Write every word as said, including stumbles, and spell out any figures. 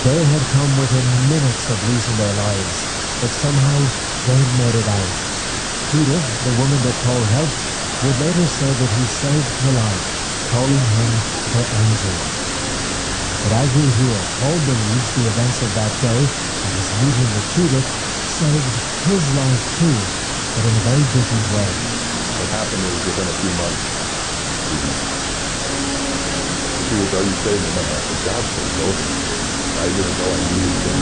They had come within minutes of losing their lives, but somehow they'd made it out. Judith, the woman that called help, would later say that he saved her life, calling him her angel. But as we'll hear, Paul believes the events of that day and his meeting with Judith saved his life too, but in a very different way. What happened is within a few months, she was, "Are you saved?" And I said, "God said, go." I didn't know I needed to.